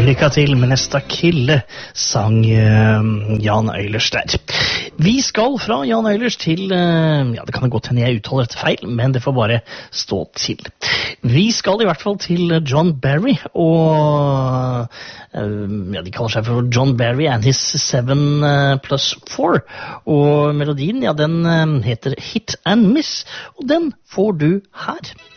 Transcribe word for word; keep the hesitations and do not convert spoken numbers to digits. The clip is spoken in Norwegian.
Lycka til med nesta kille, sang uh, Jan Øylers der. Vi skal fra Jan Øylers til, uh, ja det kan godt hende jeg uttaler dette feil, men det får bare stå til. Vi skal i hvert fall til John Barry, og uh, ja, de kaller seg for John Barry and his seven uh, plus four, og melodien, ja den uh, heter Hit and Miss, og den får du her.